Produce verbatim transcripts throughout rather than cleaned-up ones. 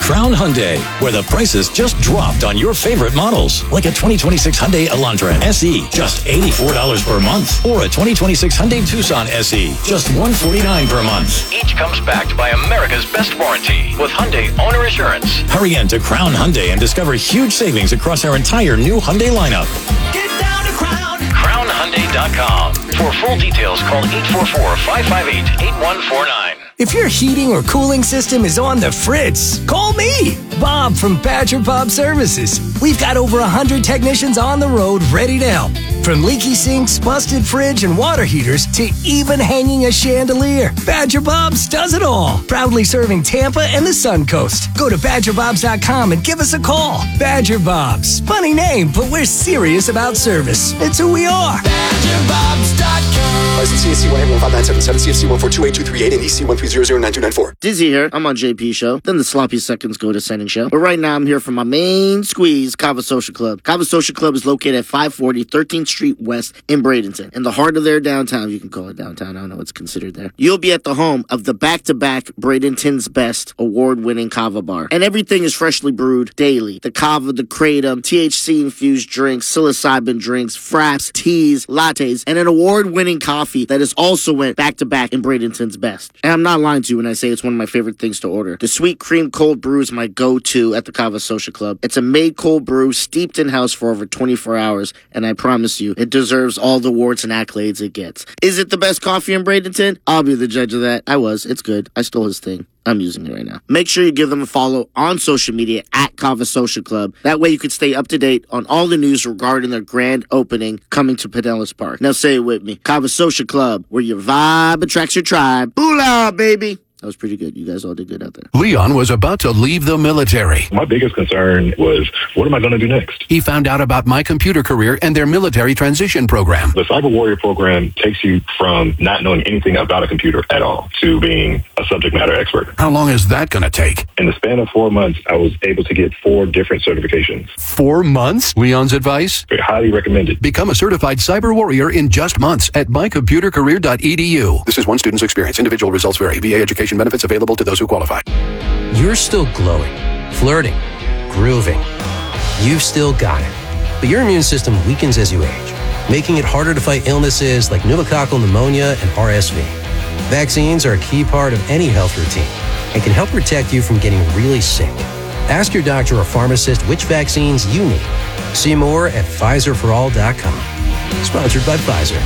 Crown Hyundai, where the prices just dropped on your favorite models. Like a twenty twenty-six Hyundai Elantra S E, just eighty-four dollars per month. Or a twenty twenty-six Hyundai Tucson S E, just one hundred forty-nine dollars per month. Each comes backed by America's best warranty with Hyundai Owner Assurance. Hurry in to Crown Hyundai and discover huge savings across our entire new Hyundai lineup. Get down to Crown. crown hyundai dot com. For full details, call eight four four, five five eight, eight one four nine. If your heating or cooling system is on the fritz, call me, Bob from Badger Bob Services. We've got over one hundred technicians on the road ready to help. From leaky sinks, busted fridge, and water heaters to even hanging a chandelier, Badger Bob's does it all. Proudly serving Tampa and the Sun Coast. Go to badger bobs dot com and give us a call. Badger Bob's. Funny name, but we're serious about service. It's who we are. badger bobs dot com. License C F C one eight one five nine seven seven, C F C one four two eight two three eight, and E C one three zero zero nine two nine four. Dizzy here. I'm on J P Show. Then the sloppy seconds go to Sending Show. But right now I'm here for my main squeeze, Kava Social Club. Kava Social Club is located at five forty thirteenth Street West in Bradenton. In the heart of their downtown, you can call it downtown. I don't know what's considered there. You'll be at the home of the back-to-back Bradenton's Best award-winning Kava bar. And everything is freshly brewed daily. The Kava, the Kratom, T H C-infused drinks, psilocybin drinks, fraps, teas, lattes, and an award-winning coffee that is also went back-to-back in Bradenton's Best. And I'm not lying to you when I say it's one of my favorite things to order. The sweet cream cold brew is my go-to at the Kava Social Club. It's a made cold brew steeped in-house for over twenty-four hours, and I promise you, it deserves all the awards and accolades it gets. Is it the best coffee in Bradenton? I'll be the judge of that. I was. It's good. I stole his thing. I'm using it right now. Make sure you give them a follow on social media at Kava Social Club. That way you can stay up to date on all the news regarding their grand opening coming to Pinellas Park. Now say it with me. Kava Social Club, where your vibe attracts your tribe. Boolah, baby! That was pretty good. You guys all did good out there. Leon was about to leave the military. My biggest concern was, what am I going to do next? He found out about My Computer Career and their military transition program. The Cyber Warrior program takes you from not knowing anything about a computer at all to being a subject matter expert. How long is that going to take? In the span of four months, I was able to get four different certifications. Four months? Leon's advice? Very highly recommended. Become a certified cyber warrior in just months at my computer career dot e d u. This is one student's experience. Individual results vary. V A education benefits available to those who qualify. You're still glowing, flirting, grooving. You've still got it. But your immune system weakens as you age, making it harder to fight illnesses like pneumococcal pneumonia and R S V. Vaccines are a key part of any health routine and can help protect you from getting really sick. Ask your doctor or pharmacist which vaccines you need. See more at Pfizer for all dot com. Sponsored by Pfizer.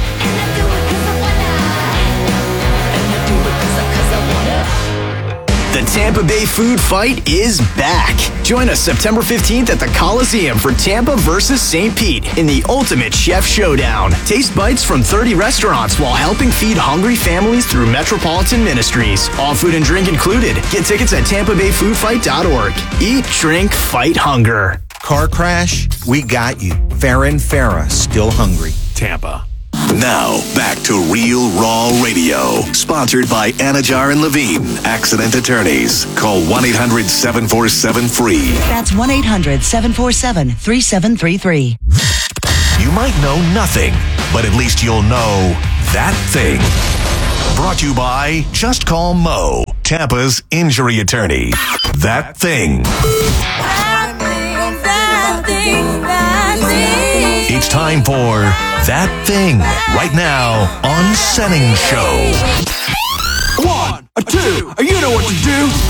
The Tampa Bay Food Fight is back. Join us September fifteenth at the Coliseum for Tampa versus Saint Pete in the ultimate chef showdown. Taste bites from thirty restaurants while helping feed hungry families through Metropolitan Ministries. All food and drink included. Get tickets at tampa bay food fight dot org. Eat, drink, fight hunger. Car crash? We got you. Farron Farah, still hungry. Tampa. Now, back to Real Raw Radio. Sponsored by Anajar and Levine, Accident Attorneys. Call one eight hundred seven four seven free. That's one eight hundred seven four seven three seven three three. You might know nothing, but at least you'll know that thing. Brought to you by Just Call Mo, Tampa's injury attorney. That thing. That thing, that thing, that thing. It's time for That Thing right now on Senning Show. One, a two, a you know what to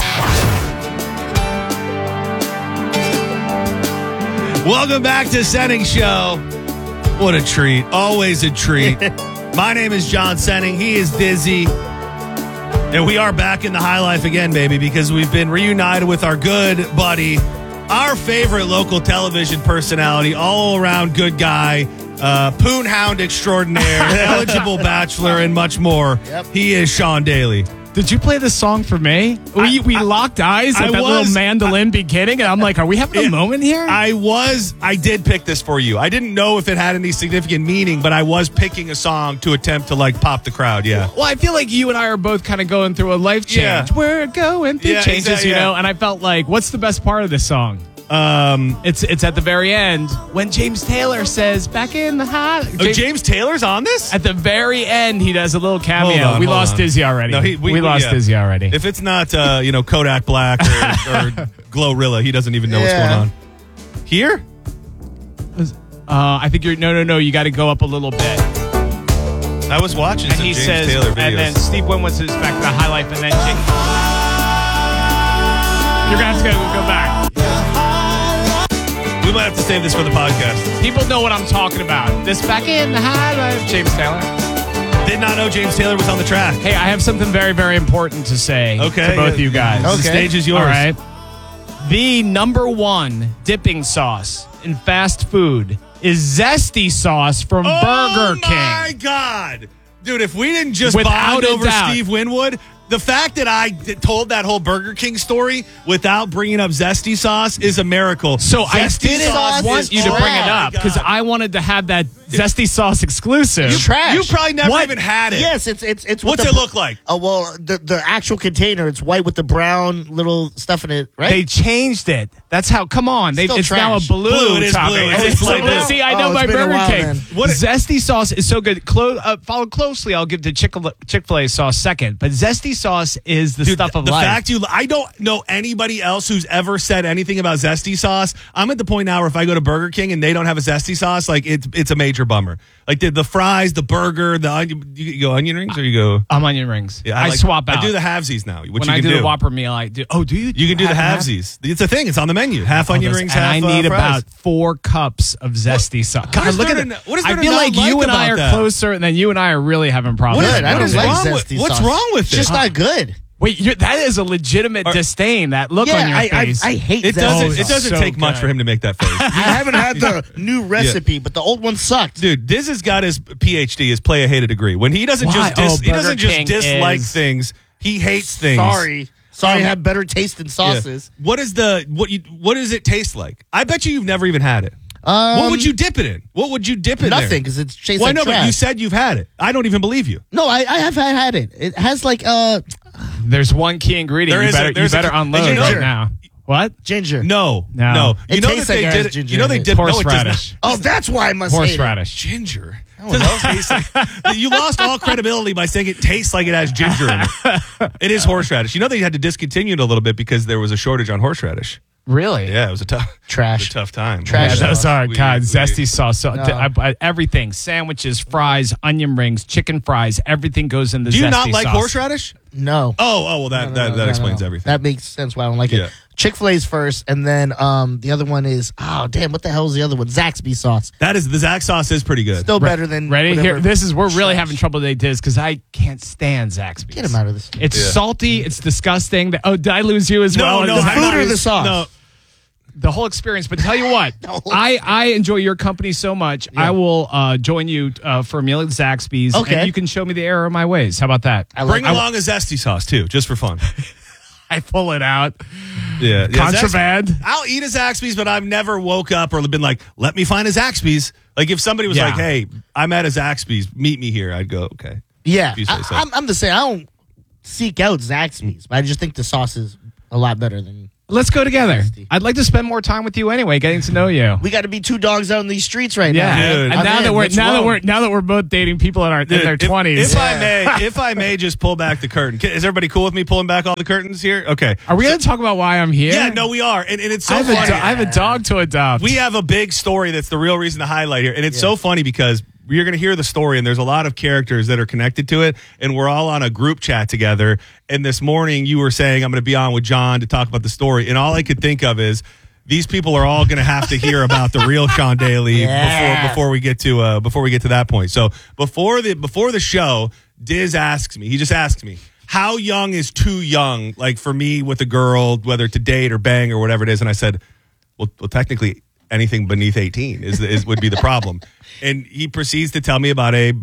do. Welcome back to Senning Show. What a treat. Always a treat. My name is John Senning. He is Dizzy. And we are back in the high life again, baby, because we've been reunited with our good buddy, our favorite local television personality, all around good guy, uh, poon hound extraordinaire, eligible bachelor, and much more. Yep. He is Sean Daly. Did you play this song for me? We, we I, locked eyes at I that was, little mandolin I, beginning, and I'm like, are we having yeah, a moment here? I was, I did pick this for you. I didn't know if it had any significant meaning, but I was picking a song to attempt to, like, pop the crowd, yeah. Well, I feel like you and I are both kind of going through a life change. Yeah. We're going through yeah, changes, exactly, you yeah. know, and I felt like, what's the best part of this song? Um, It's it's at the very end when James Taylor says back in the hot. oh, James Taylor's on this? At the very end, he does a little cameo. Hold on, we hold lost on. Dizzy already. No, he- we, we- lost yeah. Dizzy already. If it's not, uh, you know, Kodak Black or, or Glorilla, he doesn't even know Yeah. what's going on. Here? Uh, I think you're no, no, no. You got to go up a little bit. I was watching And some he James says, Taylor videos. and then Steve Winwood says back to the high life, and then Jing- you're gonna have to go, go back. We might have to save this for the podcast. People know what I'm talking about. This back in the high life, James Taylor. Did not know James Taylor was on the track. Hey, I have something very, very important to say Okay. to both you guys. The stage is yours. All right. The number one dipping sauce in fast food is zesty sauce from Oh Burger King. my God. Dude, if we didn't just Without bond a over doubt. Steve Winwood, the fact that I d- told that whole Burger King story without bringing up zesty sauce is a miracle. So I Zesty didn't sauce want is you to bring it trash. up because I wanted to have that zesty sauce exclusive. It's trash. You probably never What? even had it. Yes, it's it's it's. with What's the- it look like? Oh well, the the actual container, it's white with the brown little stuff in it, right? They changed it. That's how. Come on, they, Still it's now a trash. blue, Blue, it is topping. blue. And It's it's like so- this. See, I Oh, know it's my been a Burger while King. then. What- Zesty sauce is so good. Clo- uh, follow closely. I'll give the Chick Fil A sauce second, but zesty sauce is the Dude, stuff of the life. fact you, I don't know anybody else who's ever said anything about zesty sauce. I'm at the point now where if I go to Burger King and they don't have a zesty sauce, like it's it's a major bummer. Like the, the fries, the burger, the onion, you, you go onion rings or you go. I'm onion rings. Yeah, I, like- swap out. I do the halvesies now. Which when you I can do, do the Whopper meal. I do. Oh, do you? You can do the have- halvesies. It's a thing. It's on the menu. Half onion Oh, rings, and half I need uh, fries. about four cups of zesty sauce. God, is look there at to- it. what is I there to feel not like you like and I about are that? closer, closer, and then you and I are really having problems. Good. I what don't is like wrong with- zesty what's sauce. wrong with It's just it? not good. Wait, you're, that is a legitimate disdain. That look Yeah, on your I, I face. I hate It zesty doesn't. sauce. It doesn't so take much good. for him to make that face. I haven't had the new recipe, but the old one sucked. Dude, Diz has got his P H D, his play a hated degree. When he doesn't Why? just dis, Oh, he doesn't Burger just King dislike is- things. He hates things. Sorry, sorry, Um, I have better taste than Yeah. sauces. What is the what you what does it taste like? I bet you you've never even had it. Um, what would you dip it in? What would you dip it in? Nothing, because it tastes Well, like no, but trash. you said you've had it. I don't even believe you. No, I, I have had it. It has like uh There's one key ingredient. There you is a- better, you there's a- better and unload you know- right now. What? ginger. No, No. no. You It know tastes that they like it has did. ginger You know in they it. did. No, it does not. Horseradish. Oh, that's why I must hate it. Horseradish. Ginger. Doesn't taste like, you lost all credibility by saying it tastes like it has ginger in it. It is horseradish. You know they had to discontinue it a little bit because there was a shortage on horseradish. Really? Yeah, it was a tough, Trash. it was a tough time. Trash. Yeah, that's all right. We- God, we- zesty sauce. So, No. I, I, everything. Sandwiches, fries, onion rings, chicken fries. Everything goes in the Do you zesty not like sauce. horseradish? No. Oh, oh well, that No, no, that, no, that no, explains no. everything. That makes sense why I don't like Yeah. it. Chick-fil-A's first, and then um the other one is oh damn, what the hell is the other one? Zaxby sauce. That is the Zax sauce is pretty good. Still better than Ready? whatever- Here, this is we're really trash. having trouble today, Diz, because I can't stand Zaxby's. Get him out of this. It's Yeah. salty. It's disgusting. The- Oh, did I lose you as well? no, no, The I'm food not- or the sauce? No, the whole experience. But tell you what, The whole I, I enjoy your company so much. I will uh, join you uh, for a meal at Zaxby's, Okay. and you can show me the error of my ways. How about that? I like bring I- along a zesty sauce too, just for fun. I pull it out. Yeah, yeah, Contraband. Zaxby's- I'll eat a Zaxby's, but I've never woke up or been like, "Let me find a Zaxby's." Like if somebody was Yeah. like, "Hey, I'm at a Zaxby's, meet me here," I'd go, "Okay." Yeah, If you say I, so. I'm, I'm the same. I don't seek out Zaxby's, but I just think the sauce is a lot better than. Let's go together. Tasty. I'd like to spend more time with you anyway, getting to know you. We got to be two dogs out in these streets right Yeah, now. Dude. and I'm now in. that we're Let's now that roll. we're now that we're both dating people in our in Dude, their if- twenties. If, I may, if I may, just pull back the curtain. Is everybody cool with me pulling back all the curtains here? Okay. Are we going to talk about why I'm here? Yeah, no, we are, and, and it's so I have, a, funny. do- I have a dog to adopt. We have a big story that's the real reason to highlight here. And it's so funny because you're going to hear the story, and there's a lot of characters that are connected to it. And we're all on a group chat together. And this morning you were saying, I'm going to be on with John to talk about the story. And all I could think of is these people are all going to have to hear about the real Sean Daly Yeah. before before we get to uh, before we get to that point. So before the before the show, Diz asks me, he just asks me, how young is too young, like for me with a girl, whether to date or bang or whatever it is? And I said, well, well technically anything beneath eighteen is, is would be the problem. And he proceeds to tell me about a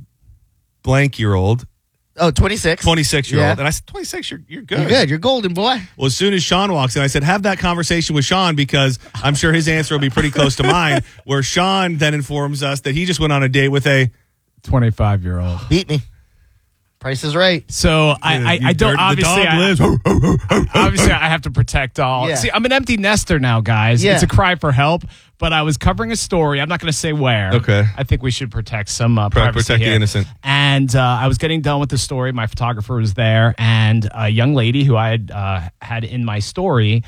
blank year old, Oh, twenty-six. twenty-six year Yeah. old. And I said, twenty-six, you're, you're good. You're good. You're golden, boy. Well, as soon as Sean walks in, I said, have that conversation with Sean because I'm sure his answer will be pretty close to mine, where Sean then informs us that he just went on a date with a twenty-five year old. Beat me. Price is Right. So I, I, I don't dirty- obviously. the dog I, lives. obviously, I have to protect all. Yeah. See, I'm an empty nester now, guys. Yeah. It's a cry for help. But I was covering a story. I'm not going to say where. Okay. I think we should protect some uh, Pro- privacy protect the here. innocent. And uh, I was getting done with the story. My photographer was there, and a young lady who I had uh, had in my story.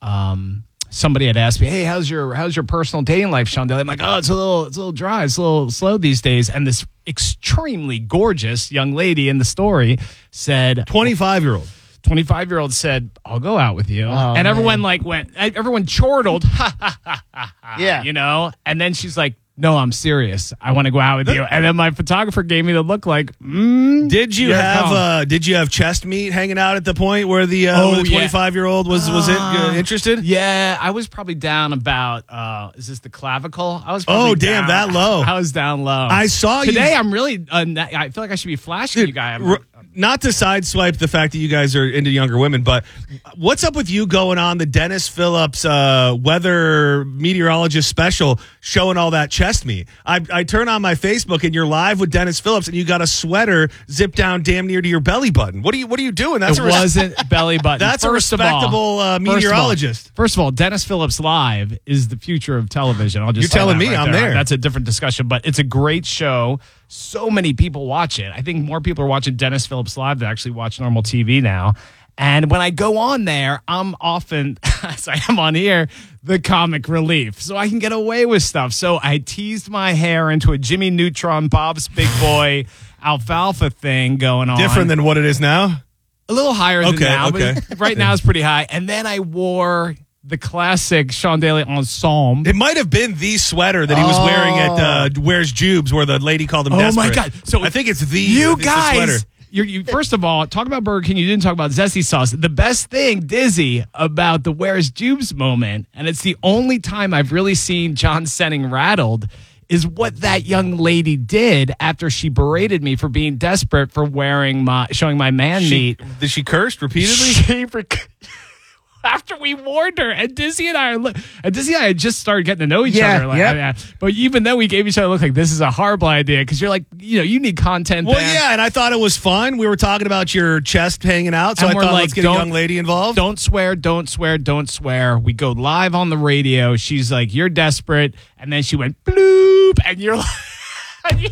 Um, somebody had asked me, "Hey, how's your how's your personal dating life, Sean Daly?" I'm like, "Oh, it's a little it's a little dry. It's a little slow these days." And this extremely gorgeous young lady in the story said, twenty-five year old. twenty-five year old said, "I'll go out with you." Oh, and everyone man. like went, everyone chortled, ha, ha, ha, ha, ha, Yeah. you know? And then she's like, "No, I'm serious. I want to go out with you." And then my photographer gave me the look like, mm, Did you you're have calm. uh, Did you have chest meat hanging out at the point where the uh, Oh, where the yeah. twenty-five year old was was it, uh, Uh, interested? Yeah, I was probably down about, uh, is this the clavicle? I was probably Oh, damn, down- that low. I was down low. I saw you- Today, I'm really, uh, I feel like I should be flashing you guys. R- Not to sideswipe the fact that you guys are into younger women, but what's up with you going on the Dennis Phillips uh, weather meteorologist special, showing all that chest meat? I, I turn on my Facebook and you're live with Dennis Phillips, and you got a sweater zipped down damn near to your belly button. What are you What are you doing? That's It a res- wasn't belly button. That's First a of all- respectable uh, first of all- meteorologist. First of all, Dennis Phillips Live is the future of television. I'll just You're say telling that me, right I'm there. That's a different discussion, but it's a great show. So many people watch it. I think more people are watching Dennis Phillips Live than actually watch normal T V now. And when I go on there, I'm often, as I am on here, the comic relief. So I can get away with stuff. So I teased my hair into a Jimmy Neutron, Bob's Big Boy alfalfa thing going on. Different than what it is now? A little higher than Okay, now, okay. but right now it's pretty high. And then I wore the classic Sean Daly ensemble. It might have been the sweater that he was wearing at uh, Where's Jubes, where the lady called him Oh desperate. my God. So I think it's the you it's the sweater. guys. You're, you first of all, talk about Burger King. You didn't talk about zesty sauce. The best thing, Dizzy, about the Where's Jubes moment, and it's the only time I've really seen John Senning rattled, is what that young lady did after she berated me for being desperate for wearing my showing my man She, meat. did she curse repeatedly? She rec- after we warned her, and Dizzy and I, are li- and Dizzy and I had just started getting to know each Yeah, other. Like, yep. I mean, but even then, we gave each other a look like this is a horrible idea because you're like, you know, you need content. Well, there. yeah, and I thought it was fun. We were talking about your chest hanging out, so And I we're thought like, let's get a don't- young lady involved. Don't swear, don't swear, don't swear. We go live on the radio. She's like, "You're desperate," and then she went bloop, and you're like, and you,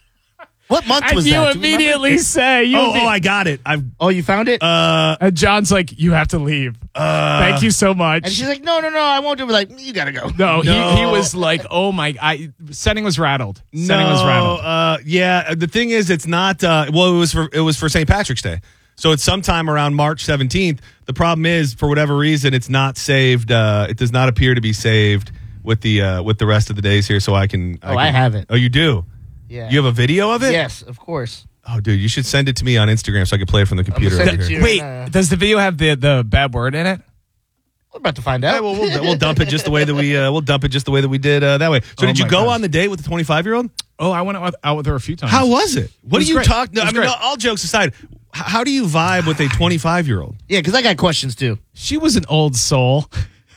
What month and was you that? Do we immediately remember? say, "You." Oh, imme- oh, I got it. I've Oh, you found it? uh, and John's like, "You have to leave. uh Thank you so much." and she's like, no, no, no, I won't do it. We're like, you gotta go. no, No. He, he was like, "Oh my!" I Senning was rattled. Senning no, was rattled. uh, yeah. The thing is, it's not. Uh, well, it was for it was for Saint Patrick's Day, so it's sometime around March seventeenth. The problem is, for whatever reason, it's not saved. Uh, it does not appear to be saved with the uh, with the rest of the days here. So I can. Oh, can, I have it. Oh, you do. Yeah. You have a video of it? Yes, of course. Oh, dude, you should send it to me on Instagram so I can play it from the computer. send over it to here. you. Wait, uh, does the video have the the bad word in it? We're about to find Yeah, out. well, we'll, we'll dump it just the way that we uh, we'll dump it just the way that we did uh, that way. So Oh did you my go gosh. on the date with the twenty-five year old? Oh, I went out with, out with her a few times. How was it? What was do you great. talk? No, It I was mean, great. no, all jokes aside, h- how do you vibe with a twenty-five year old? Yeah, because I got questions too. She was an old soul.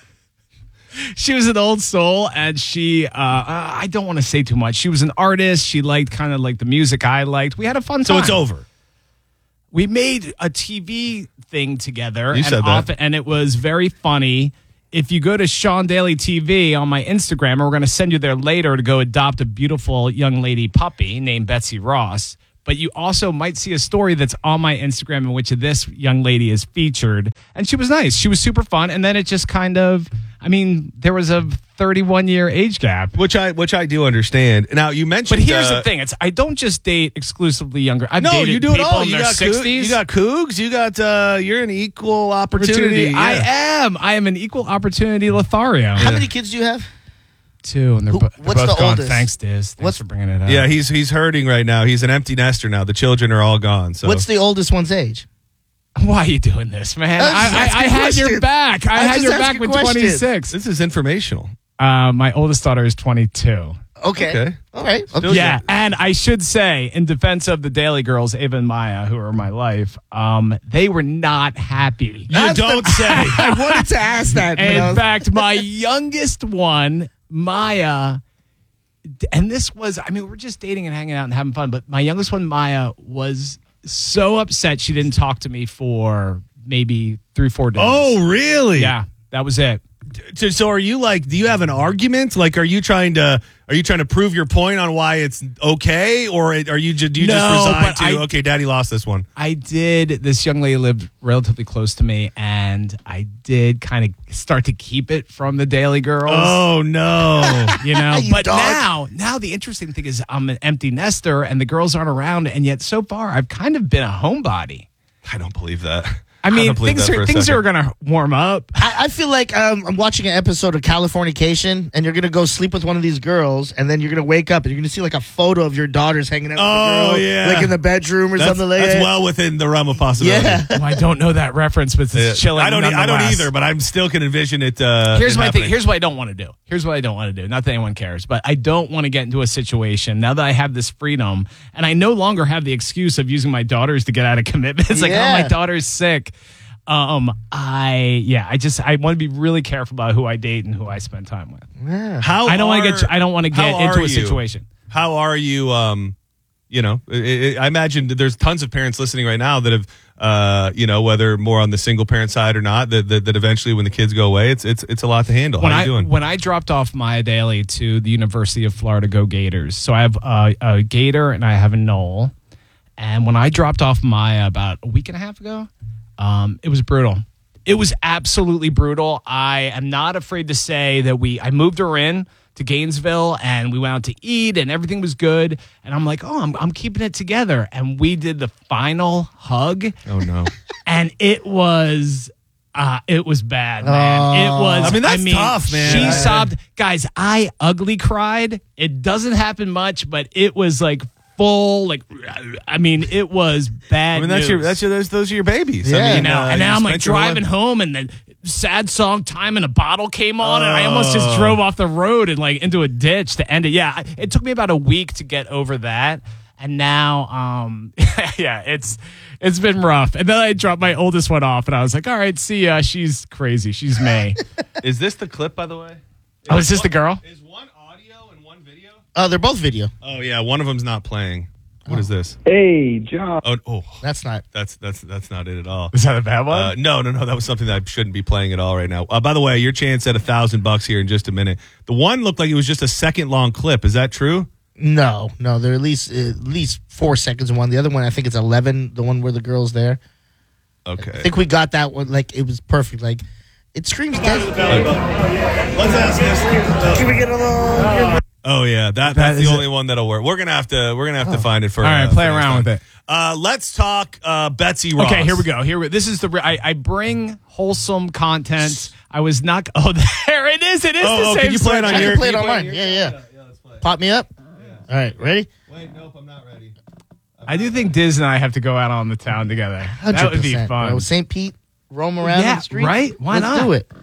She was an old soul, and she, uh, uh, I don't want to say too much. She was an artist. She liked kind of like the music I liked. We had a fun So time. it's over. We made a T V thing together. You and said that. often, and it was very funny. If you go to Sean Daly T V on my Instagram, and we're going to send you there later to go adopt a beautiful young lady puppy named Betsy Ross. But you also might see a story that's on my Instagram in which this young lady is featured. And she was nice. She was super fun. And then it just kind of, I mean, there was a thirty-one year age gap. Which I which I do understand. Now you mentioned, But here's uh, the thing: it's I don't just date exclusively younger. I've No, dated you do it people all. in You their got coug- sixties. you got cougs. You got uh, you're an equal opportunity. opportunity. I yeah. am. I am an equal opportunity Lothario. How many kids do you have? Two, and they're, Who- bo- they're what's both the gone. oldest? Thanks, Diz. Thanks What's- for bringing it up. Yeah, he's he's hurting right now. He's an empty nester now. The children are all gone. So What's the oldest one's age? Why are you doing this, man? I'm just I, I, asking I had questions. your back. I I'm had just your back asking with questions. twenty-six. this is informational. Uh, my oldest daughter is twenty-two. Okay. Okay. All right. Still Yeah, and I should say, in defense of the Daily Girls, Ava and Maya, who are my life, um, they were not happy. You don't say. I wanted to ask that. but I In was- fact, my youngest one, Maya, and this was, I mean, we're just dating and hanging out and having fun, but my youngest one, Maya, was so upset she didn't talk to me for maybe three, four days. Oh, really? Yeah, that was it. So, so are you like, do you have an argument? Like, are you trying to, are you trying to prove your point on why it's okay? Or are you, do you No, just resign but to, I- okay, daddy lost this one? I did. This young lady lived relatively close to me, and I did kind of start to keep it from the Daily Girls. Oh, no. You know, You but dog. now, now the interesting thing is I'm an empty nester, and the girls aren't around, and yet so far I've kind of been a homebody. I don't believe that. I mean, don't believe things that for are a things second. are going to warm up. I, I feel like um, I'm watching an episode of Californication, and you're gonna go sleep with one of these girls, and then you're gonna wake up, and you're gonna see like a photo of your daughters hanging out with Oh, the girl, yeah. like in the bedroom or That's, something like that's that. well within the realm of possibility. Yeah. Well, I don't know that reference, but it's Yeah. chilling. I don't. e- I don't nonetheless. either. But I'm still can envision it. Uh, Here's it my happening. thing. Here's what I don't want to do. Here's what I don't want to do. Not that anyone cares, but I don't want to get into a situation now that I have this freedom, and I no longer have the excuse of using my daughters to get out of commitments. It's like, oh, Yeah. my daughter's sick. Um, I yeah, I just I want to be really careful about who I date and who I spend time with. Yeah. How I don't want to are- get I don't want to get how into are a you? situation. How are you? Um, you know, I, I I imagine that there's tons of parents listening right now that have, uh, you know, whether more on the single parent side or not, that, that that eventually when the kids go away, it's it's it's a lot to handle. When How I you doing? when I dropped off Maya Daly to the University of Florida, go Gators. So I have a, a Gator and I have a Knoll. And when I dropped off Maya about a week and a half ago, um, it was brutal. It was absolutely brutal. I am not afraid to say that we I moved her in to Gainesville and we went out to eat and everything was good. And I'm like, oh, I'm I'm keeping it together. And we did the final hug. Oh no. And it was uh, it was bad, man. It was. I mean, that's mean, tough, man. She I- sobbed, guys. I ugly cried. It doesn't happen much, but it was like full. Like, I mean, it was bad. I mean, that's news. your that's your those, those are your babies. Yeah. I mean, You know, uh, and now you I'm like spent your whole driving life- home, and then sad song "Time in a Bottle" came on, and I almost just Oh. drove off the road and like into a ditch to end it. Yeah, I- it took me about a week to get over that, and now, um, yeah, it's it's been rough. And then I dropped my oldest one off, and I was like, all right, see ya. She's crazy. She's May. Is this the clip, by the way? Oh, is this the girl? Is one audio and one video? Uh, they're both video. Oh yeah, one of them's not playing. What is this? Hey, John. Oh, oh, That's not. that's that's that's not it at all. Is that a bad one? Uh, no, no, no. That was something that I shouldn't be playing at all right now. Uh, by the way, your chance at a thousand bucks here in just a minute. The one looked like it was just a second long clip. Is that true? No, no. They're at least at least four seconds in one. The other one, I think it's eleven. The one where the girl's there. Okay. I think we got that one. Like it was perfect. Like it screams. Des- Let's ask this. Can we get a little? Oh yeah, that That that's the is only one that'll work. We're gonna have to we're gonna have to find it for. All right, uh, play for next around time. with it. Uh, let's talk uh, Betsy Ross. Okay, here we go. Here we. This is the. I, I bring wholesome content. I was not. Oh, there it is. It is Oh, the oh, same. can you play it song. on I your- can play it can you play online. on Yeah, your- yeah. yeah, yeah, let's play it. Pop me up. All right, ready? Wait, nope, I'm not ready. I do think Diz and I have to go out on the town together. That would be fun. Bro. Saint Pete, roam around Yeah, in the streets. right? Why Let's not? do it.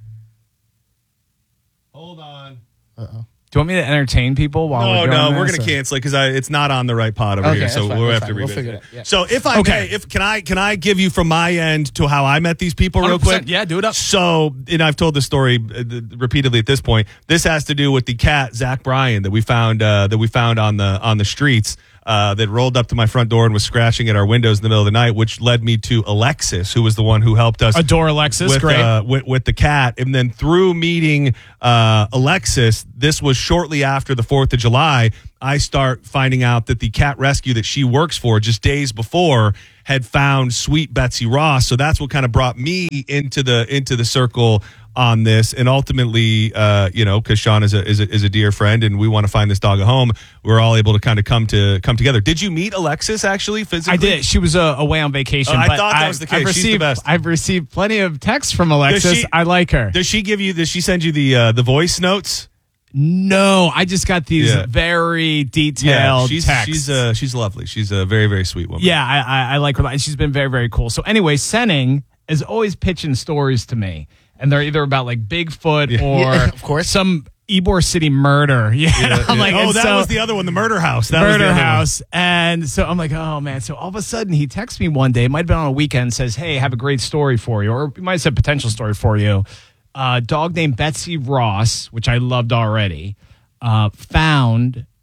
Hold on. Uh-oh. Do you want me to entertain people while No, we're doing no, we're this, gonna or- cancel it because it's not on the right pod over Okay, here, that's so fine, we'll that's have to fine. We'll revisit figure it. it out, yeah. So if I Okay. may, if can I can I give you from my end to how I met these people real one hundred percent. quick? Yeah, do it up. So, and I've told this story uh, th- repeatedly at this point. This has to do with the cat Zach Bryan that we found uh, that we found on the on the streets. Uh, that rolled up to my front door and was scratching at our windows in the middle of the night, which led me to Alexis, who was the one who helped us Adore Alexis, with, great. Uh, with, with the cat. And then through meeting uh, Alexis, this was shortly after the fourth of July, I start finding out that the cat rescue that she works for just days before had found sweet Betsy Ross. So that's what kind of brought me into the into the circle on this, and ultimately, uh, you know, because Sean is a, is a is a dear friend, and we want to find this dog a home. We're all able to kind of come to come together. Did you meet Alexis actually physically? I did. She was uh, away on vacation. Oh, I but thought that I've- was the case. I've She's the received, best. I've received plenty of texts from Alexis. she- I like her. Does she give you? Does she send you the uh, the voice notes? No, I just got these Yeah. very Yeah, detailed she's texts. she's uh, she's lovely. She's a very very sweet woman. Yeah, I, I, I like her. And she's been very, very cool. So anyway, Senning is always pitching stories to me. And they're either about like Bigfoot or Yeah, of course. some Ybor City murder. Yeah. Yeah, I'm yeah. like, oh, and that so- was the other one, the murder house. That was the murder other one. house. And so I'm like, oh man. So all of a sudden he texts me one day, it might have been on a weekend, says, hey, I have a great story for you. Or he might have said potential story for you. A dog named Betsy Ross, which I loved already, uh, found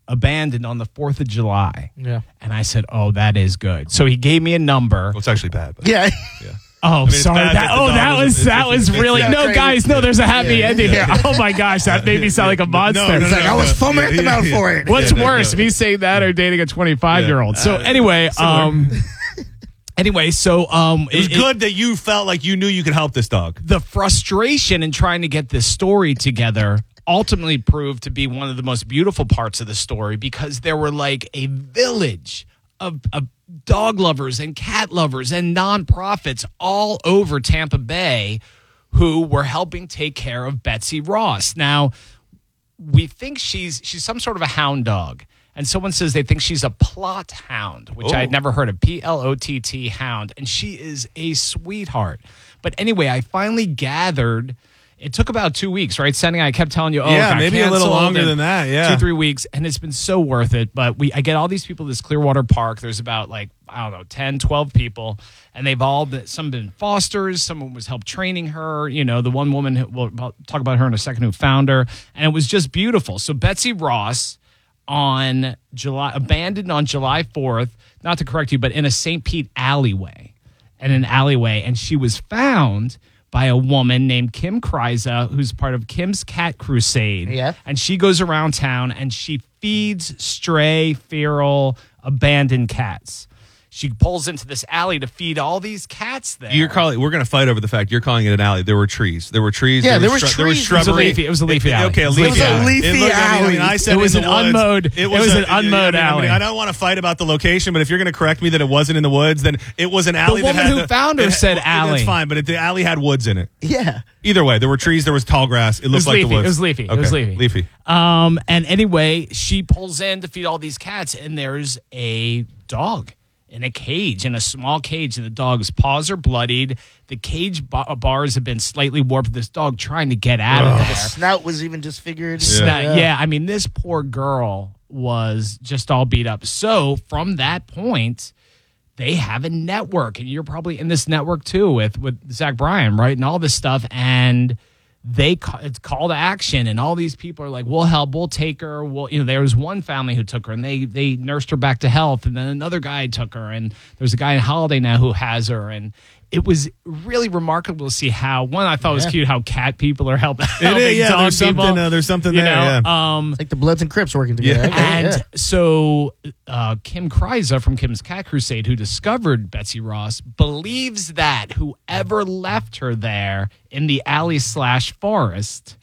abandoned on the fourth of July. Yeah. And I said, oh, that is good. So he gave me a number. Well, it's actually bad. But Yeah. yeah. Oh, I mean, it's sorry. bad That, that the oh, dog that was- was it's- that it's- was it's- really yeah, no, crazy. guys. No, there's a happy Yeah, ending yeah. here. Oh my gosh, that made me sound like a monster. No, no, It's like, no, I was no. foaming at the mouth for it. What's Yeah, no, worse, no. me saying that or dating a twenty-five year old? Yeah. So Uh, anyway, similar. um, anyway, so um, It was it- good that you felt like you knew you could help this dog. the frustration in trying to get this story together ultimately proved to be one of the most beautiful parts of the story because there were like a village of, of dog lovers and cat lovers and nonprofits all over Tampa Bay who were helping take care of Betsy Ross. Now, we think she's she's some sort of a hound dog. And someone says they think she's a plot hound, which I had never heard of, P L O T T hound. And she is a sweetheart. But anyway, I finally gathered, it took about two weeks, right? Sending, I kept telling you, oh, Yeah, it got maybe a little canceled longer and than that, yeah. Two, three weeks. And it's been so worth it. But we, I get all these people at this Clearwater Park. There's about like, I don't know, ten, twelve people. And they've all been, some have been fosters. Someone was help training her. You know, the one woman, who, we'll talk about her in a second, who found her. And it was just beautiful. So Betsy Ross, on July, abandoned on July fourth, not to correct you, but in a Saint Pete alleyway, in an alleyway. And she was found by a woman named Kim Kryza, who's part of Kim's Cat Crusade. Yeah. And she goes around town and she feeds stray, feral, abandoned cats. She pulls into this alley to feed all these cats there. You're calling. We're going to fight over the fact you're calling it an alley. There were trees. There were trees. Yeah, there was were shrub- There was trees. It was a shrubbery. leafy- it was a leafy alley. Okay, a It was a leafy leafy alley. alley. It looked- I mean, I mean, I said It was in an the woods. unmowed- it was a- an unmowed I mean, I mean, alley. I don't want to fight about the location, but if you're going to correct me that it wasn't in the woods, then it was an alley. woman that had who the, found her it- said well, alley. That's fine, but it, the alley had woods in it. Yeah. Either way, there were trees. There was tall grass. It looked was like leafy. the woods. It was leafy. It was Okay, leafy. Leafy. Um, and anyway, she pulls in to feed all these cats, and there's a dog in a cage, in a small cage, and the dog's paws are bloodied. The cage ba- bars have been slightly warped. This dog trying to get out of The there. snout was even disfigured. Snout- yeah. I mean, this poor girl was just all beat up. So from that point, they have a network, and you're probably in this network too with with Zach Bryan, right, and all this stuff, and they ca- it's call to action, and all these people are like, we'll help, we'll take her. We'll, you know, there was one family who took her, and they they nursed her back to health, and then another guy took her, and there's a guy in Holiday now who has her, and it was really remarkable to see how, one, I thought it was Yeah. cute how cat people are helping, It helping is, yeah, dog there's people. something, uh, there's something you there, know? yeah. Um, It's like the Bloods and Crips working together. Yeah. I get it, and yeah. so uh, Kim Kryza from Kim's Cat Crusade, who discovered Betsy Ross, believes that whoever left her there in the alley slash forest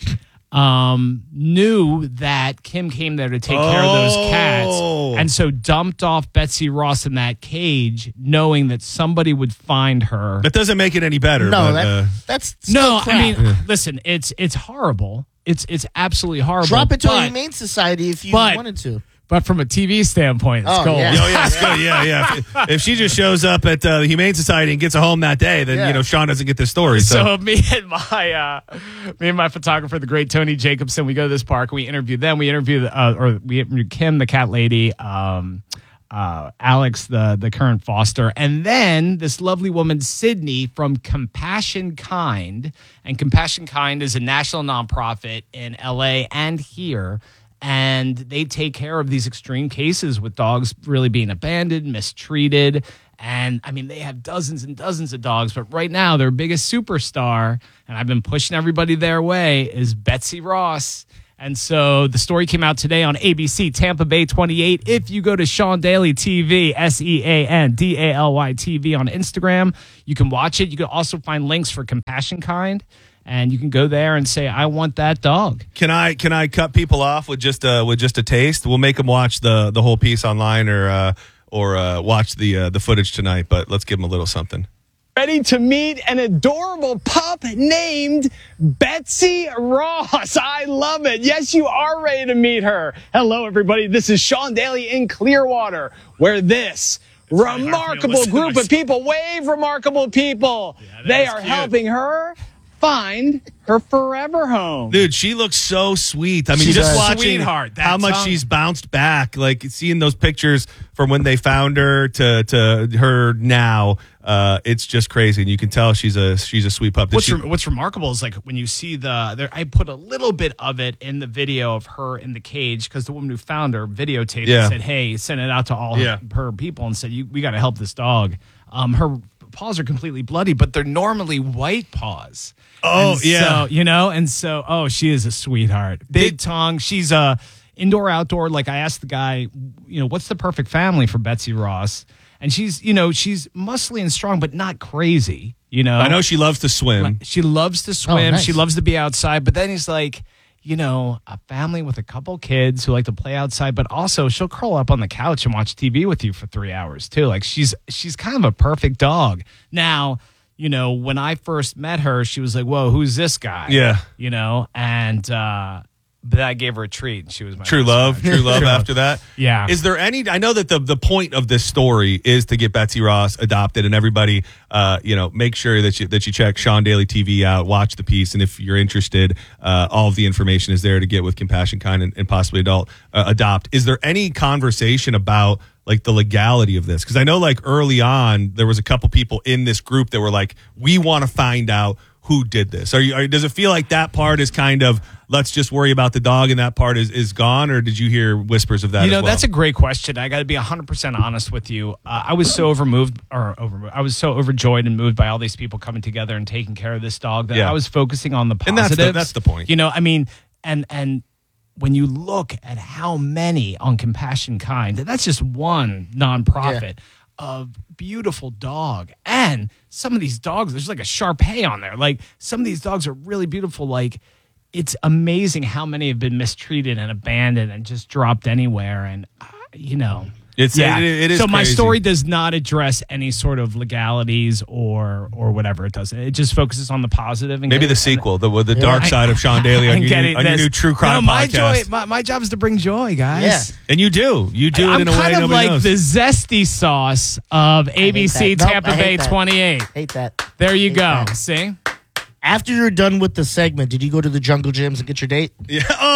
um, knew that Kim came there to take care of those cats, Oh. and so dumped off Betsy Ross in that cage, knowing that somebody would find her. That doesn't make it any better. No, but, that, uh, that's still No, crap. I mean, listen, it's it's horrible. It's it's absolutely horrible. drop it to but, a humane society if you but- wanted to. But from a T V standpoint, it's Oh, gold. yeah. Oh yeah, it's good. Yeah, yeah. If, if she just shows up at uh, the Humane Society and gets a home that day, then Yeah. you know Sean doesn't get this story. So, So me and my uh, me and my photographer, the great Tony Jacobson, we go to this park. And we interview them. We interview the, uh, or we interview Kim, the cat lady, um, uh, Alex, the the current foster, and then this lovely woman Sydney from Compassion Kind. And Compassion Kind is a national nonprofit in L A and here. And they take care of these extreme cases with dogs really being abandoned, mistreated. And I mean, they have dozens and dozens of dogs, but right now their biggest superstar, and I've been pushing everybody their way, is Betsy Ross. And so the story came out today on A B C Tampa Bay twenty-eight. If you go to Sean Daly T V, S E A N D A L Y T V on Instagram, you can watch it. You can also find links for Compassion Kind. And you can go there and say, I want that dog. can I can I cut people off with just uh, with just a taste? We'll make them watch the the whole piece online or uh, or uh, watch the uh, the footage tonight. But let's give them a little something. Ready to meet an adorable pup named Betsy Ross. I love it. Yes, you are ready to meet her. Hello, everybody. This is Sean Daly in Clearwater, where this remarkable group of people, wave remarkable people, they are helping her find her forever home. Dude, she looks so sweet. I mean, She's just a watching sweetheart. That how much tongue. she's bounced back, like seeing those pictures from when they found her to to her now. Uh, it's just crazy, and you can tell she's a she's a sweet pup. Did What's, she- re- what's remarkable is like when you see the, there, I put a little bit of it in the video of her in the cage because the woman who found her videotaped Yeah. and said, hey, sent it out to all Yeah. her, her people and said, you, we got to help this dog. Um, her paws are completely bloody, but they're normally white paws. Oh, And yeah. So, you know, and so, oh, she is a sweetheart. Big tongue. She's a indoor, outdoor. Like I asked the guy, you know, what's the perfect family for Betsy Ross? And she's, you know, she's muscly and strong, but not crazy. You know, I know she loves to swim. She loves to swim. Oh, nice. She loves to be outside. But then he's like, you know, a family with a couple kids who like to play outside, but also she'll curl up on the couch and watch T V with you for three hours too. Like she's she's kind of a perfect dog. Now, you know, when I first met her, she was like, "Whoa, who's this guy?" Yeah. You know, and uh, but I gave her a treat. And she was my True best love, friend. true love after that. Yeah. Is there any, I know that the, the point of this story is to get Betsy Ross adopted, and everybody, uh, you know, make sure that you, that you check Sean Daly T V out, watch the piece. And if you're interested, uh, all of the information is there to get with Compassion Kind and, and possibly adult, uh, adopt. Is there any conversation about like the legality of this? Because I know like early on, there was a couple people in this group that were like, we want to find out who did this. Are you, are, does it feel like that part is kind of, let's just worry about the dog and that part is, is gone? Or did you hear whispers of that You know, as well? that's a great question. I got to be one hundred percent honest with you. Uh, I was so overmoved, or over, I was so overjoyed and moved by all these people coming together and taking care of this dog that Yeah. I was focusing on the And positives. that's the- that's the point. You know, I mean, and and when you look at how many on Compassion Kind, that's just one nonprofit of beautiful dog. And some of these dogs, there's like a Shar-Pei on there. Like some of these dogs are really beautiful. Like it's amazing how many have been mistreated and abandoned and just dropped anywhere. And, uh, you know. It's, yeah. it, it is so my crazy. story does not address any sort of legalities or or whatever it does. It just focuses on the positive. And Maybe getting- the sequel, the the Yeah. dark side of Sean Daly on, and your getting new, on your this- new true crime No, my podcast. joy, my, my job is to bring joy, guys. Yeah. And you do. You do it I'm in a way kind of nobody like knows. the zesty sauce of A B C that. Nope, Tampa I hate Bay that. twenty-eight. Hate that. There you Hate go. that. See? After you're done with the segment, did you go to the Jungle Gyms and get your date? Yeah.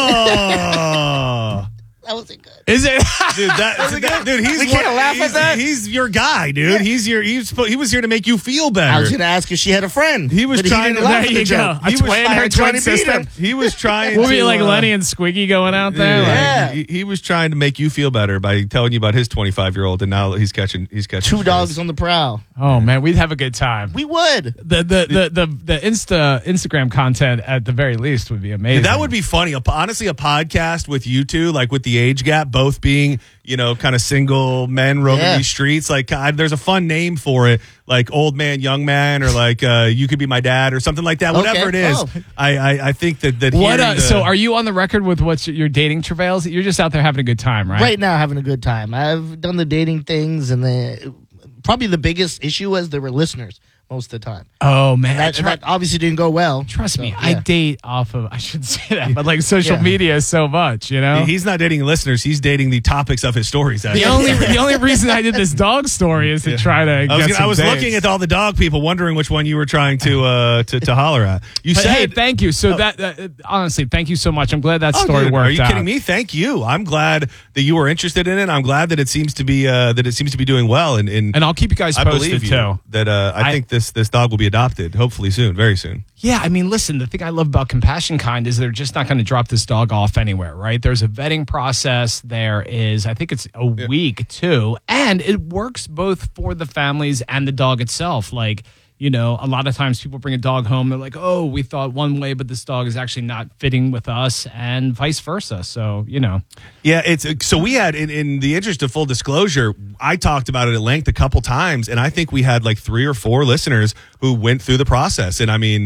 Oh. That wasn't good. Is it? Dude, that, that- dude, he's We can't one- laugh at he's, that? He's your guy, dude. He's your. He's, he was here to make you feel better. I was going to ask if she had a friend. He was but trying didn't to- laugh There at the you joke. go. A He twin, was her trying twin to beat sister. him. He was trying. We'll to, be like uh, Lenny and Squiggy going out there. like- Yeah. He, he was trying to make you feel better by telling you about his twenty-five year old, and now he's catching. He's catching Two strays. dogs on the prowl. Oh man, we'd have a good time. We would. The the the the, the Insta Instagram content at the very least would be amazing. That would be funny. A- Honestly, a podcast with you two, like with the age gap, both being, you know, kind of single men roaming Yeah. these streets. Like, I, there's a fun name for it, like old man, young man, or like uh, you could be my dad, or something like that. Whatever Okay. it is, Oh. I, I I think that that What? hearing Uh, the- so, are you on the record with what's your, your dating travails? You're just out there having a good time, right? Right now, having a good time. I've done the dating things, and the probably the biggest issue was there were listeners most of the time. Oh man, And that, and that obviously didn't go well. Trust So, me, I yeah. date off of. I shouldn't say that, but like social Yeah. media so much, you know. he's not dating listeners; he's dating the topics of his stories. The Actually. only the only reason I did this dog story is to try to. I was, get gonna- some I was dates. looking at all the dog people, wondering which one you were trying to uh, to, to holler at. You But said, hey, thank you. So that, that honestly, thank you so much. I'm glad that Oh, story dude, worked Are you out. kidding me? Thank you. I'm glad that you were interested in it. I'm glad that it seems to be uh, that it seems to be doing well. And, and And I'll keep you guys I posted believe you too. that uh, I, I- think this this dog will be adopted. Hopefully soon, very soon. Yeah, I mean, listen, the thing I love about Compassion Kind is they're just not going to drop this dog off anywhere, right? There's a vetting process. There is, I think it's a week too. And it works both for the families and the dog itself. Like, you know, a lot of times people bring a dog home. They're like, oh, we thought one way, but this dog is actually not fitting with us, and vice versa. So, you know. Yeah, it's so we had in, in the interest of full disclosure, I talked about it at length a couple times, and I think we had like three or four listeners who went through the process. And I mean,